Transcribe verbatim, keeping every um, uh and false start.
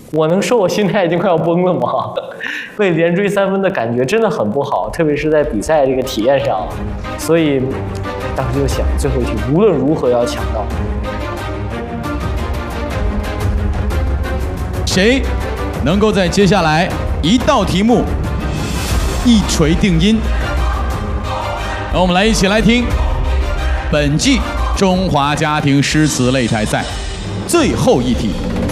我能说我心态已经快要崩了吗？被连追三分的感觉真的很不好，特别是在比赛这个体验上。所以当时就想，最后一题无论如何要抢到。 谁能够在接下来一道题目一锤定音？让我们来一起来听本季中华家庭诗词擂台赛最后一题。